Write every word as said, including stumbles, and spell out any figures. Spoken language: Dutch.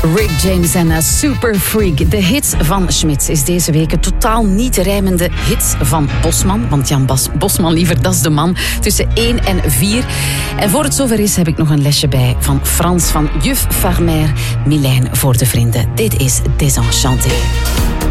Rick James en uh, Super Freak. De hit van Schmidt is deze week een totaal niet rijmende hit van Bosman. Want Jan Bas, Bosman, liever, dat is de man. Tussen één en vier. En voor het zover is, heb ik nog een lesje bij van Frans van Juf Farmer. Milijn voor de vrienden. Dit is Désenchanté.